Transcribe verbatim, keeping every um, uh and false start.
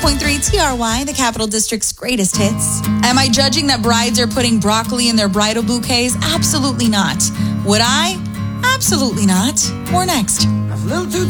point three T R Y, the Capital District's greatest hits. Am I judging that brides are putting broccoli in their bridal bouquets? Absolutely not. Would I? Absolutely not. More next.